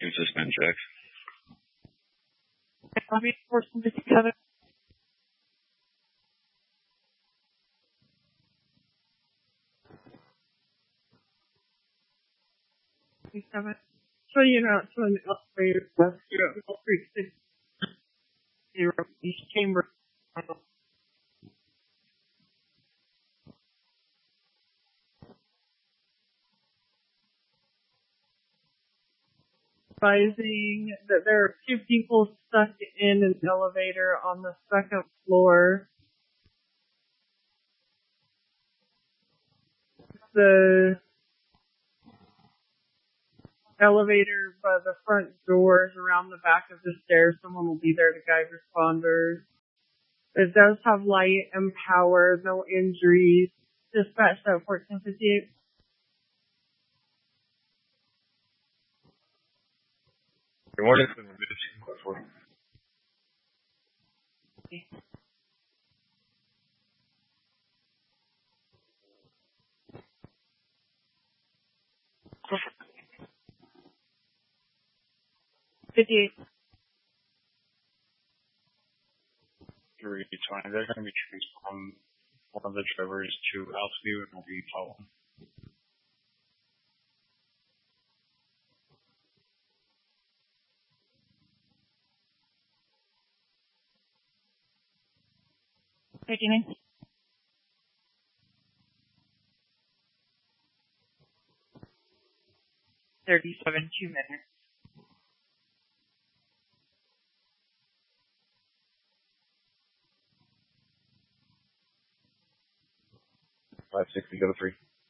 Do suspend checks. Let me force them together. So you know, it's when the elevator goes through all 360 each chamber. Advising that there are 2 people stuck in an elevator on the 2nd floor. The elevator by the front doors around the back of the stairs. Someone will be there to guide responders. It does have light and power, no injuries. Dispatched at 1458. The warning has been removed. Okay. $58. 320. They're going to be transferring one of the drivers to Alphaview and will be following. Taking 37, 2 minutes. $560, go to 3.